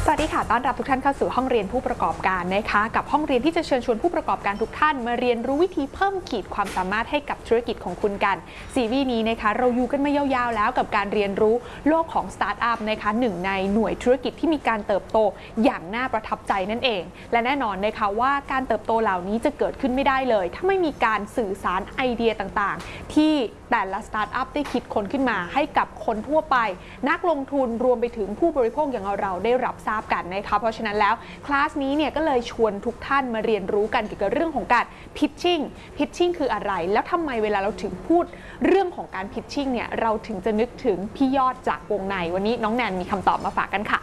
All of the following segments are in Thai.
สวัสดีค่ะต้อนรับทุกท่านเข้าสู่ห้องเรียนผู้ประกอบการนะคะกับห้องเรียนที่จะเชิญชวนผู้ประกอบการทุกท่านมาเรียนรู้วิธีเพิ่มขีดความสามารถให้กับธุรกิจของคุณกันซีรีส์นี้นะคะเราอยู่กันมายาวๆแล้วกับการเรียนรู้โลกของสตาร์ทอัพนะคะหนึ่งในหน่วยธุรกิจที่มีการเติบโตอย่างน่าประทับใจนั่นเองและแน่นอนนะคะว่าการเติบโตเหล่านี้จะเกิดขึ้นไม่ได้เลยถ้าไม่มีการสื่อสารไอเดียต่างๆที่แต่ละสตาร์ทอัพได้คิดค้นขึ้นมาให้กับคนทั่วไปนักลงทุนรวมไปถึงผู้บริโภคอย่างเราได้รับทราบกันนะคะเพราะฉะนั้นแล้วคลาสนี้เนี่ยก็เลยชวนทุกท่านมาเรียนรู้กันเกี่ยวกับเรื่องของการพิชชิ่งคืออะไรแล้วทำไมเวลาเราถึงพูดเรื่องของการพิชชิ่งเนี่ยเราถึงจะนึกถึงพี่ยอดจากวงในวันนี้น้องแนนมีคำตอบมาฝากกันค่ะ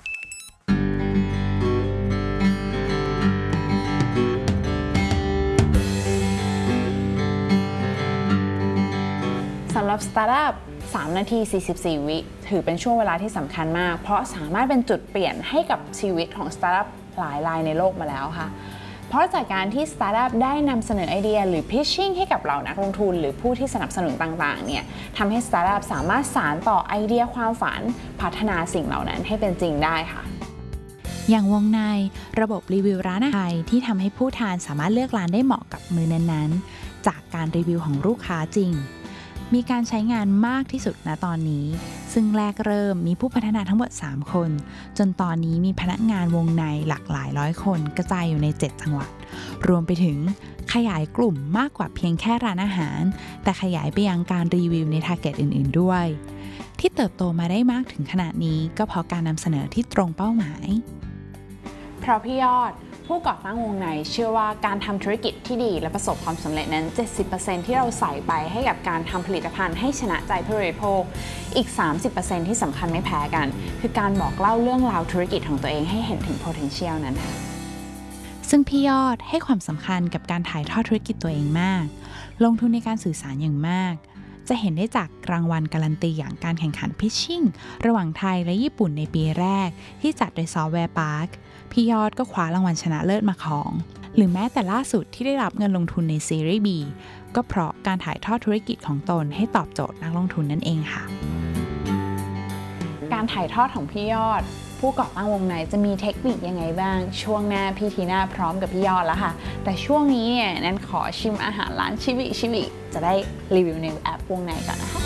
สำหรับสตาร์ทอัพ3 นาที 44 วิถือเป็นช่วงเวลาที่สำคัญมากเพราะสามารถเป็นจุดเปลี่ยนให้กับชีวิตของสตาร์ทอัพหลายรายในโลกมาแล้วค่ะเพราะจากการที่สตาร์ทอัพได้นำเสนอไอเดียหรือ pitching ให้กับเหล่านักลงทุนหรือผู้ที่สนับสนุนต่างๆเนี่ยทำให้สตาร์ทอัพสามารถสานต่อไอเดียความฝันพัฒนาสิ่งเหล่านั้นให้เป็นจริงได้ค่ะอย่างวงในระบบรีวิวร้านอาหารที่ทำให้ผู้ทานสามารถเลือกร้านได้เหมาะกับมื้อนั้นๆจากการรีวิวของลูกค้าจริงมีการใช้งานมากที่สุดณตอนนี้ซึ่งแรกเริ่มมีผู้พัฒนาทั้งหมด3 คนจนตอนนี้มีพนักงานวงในหลากหลายร้อยคนกระจายอยู่ใน7 จังหวัดรวมไปถึงขยายกลุ่มมากกว่าเพียงแค่ร้านอาหารแต่ขยายไปยังการรีวิวในทาร์เก็ตอื่นๆด้วยที่เติบโตมาได้มากถึงขนาดนี้ก็เพราะการนำเสนอที่ตรงเป้าหมายเพราะพี่ยอดผู้ก่อตั้งวงในเชื่อว่าการทำธุรกิจที่ดีและประสบความสำเร็จนั้น 70% ที่เราใส่ไปให้กับการทำผลิตภัณฑ์ให้ชนะใจผู้บริโภคอีก 30% ที่สำคัญไม่แพ้กันคือการบอกเล่าเรื่องราวธุรกิจของตัวเองให้เห็นถึง potential นั้นค่ะซึ่งพี่ยอดให้ความสำคัญกับการถ่ายทอดธุรกิจตัวเองมากลงทุนในการสื่อสารอย่างมากจะเห็นได้จากรางวัลการันตีอย่างการแข่งขันพิชชิ่งระหว่างไทยและญี่ปุ่นในปีแรกที่จัดโดยซอฟต์แวร์พาร์คพี่ยอดก็คว้ารางวัลชนะเลิศมาครองหรือแม้แต่ล่าสุดที่ได้รับเงินลงทุนในซีรีส์ B ก็เพราะการถ่ายทอดธุรกิจของตนให้ตอบโจทย์นักลงทุนนั่นเองค่ะการถ่ายทอดของพี่ยอดผู้ก่อตั้งวงในจะมีเทคนิคยังไงบ้างช่วงหน้าพี่ทีน่าพร้อมกับพี่ยอดแล้วค่ะแต่ช่วงนี้เนี่ยนั้นขอชิมอาหารร้านชิบิจะได้รีวิวในแอปวงในก่อนนะคะ